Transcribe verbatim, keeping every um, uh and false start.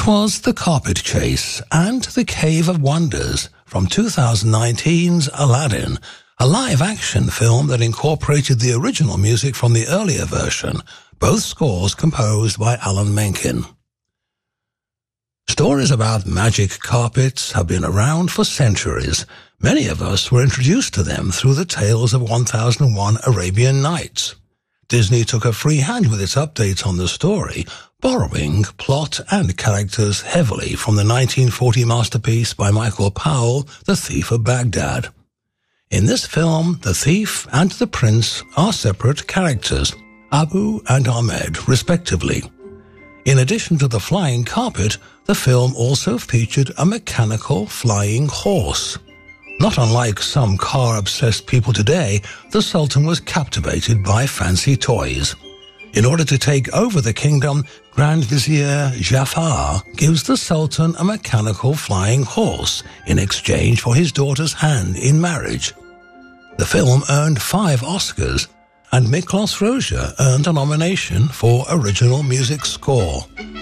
That was The Carpet Chase and The Cave of Wonders from two thousand nineteen's Aladdin, a live-action film that incorporated the original music from the earlier version, both scores composed by Alan Menken. Stories about magic carpets have been around for centuries. Many of us were introduced to them through the tales of one thousand one Arabian Nights. Disney took a free hand with its updates on the story, borrowing plot and characters heavily from the nineteen forty masterpiece by Michael Powell, The Thief of Baghdad. In this film, the thief and the prince are separate characters, Abu and Ahmed, respectively. In addition to the flying carpet, the film also featured a mechanical flying horse. Not unlike some car-obsessed people today, the Sultan was captivated by fancy toys. In order to take over the kingdom, Grand Vizier Jafar gives the Sultan a mechanical flying horse in exchange for his daughter's hand in marriage. The film earned five Oscars, and Miklos Rozsa earned a nomination for Original Music Score.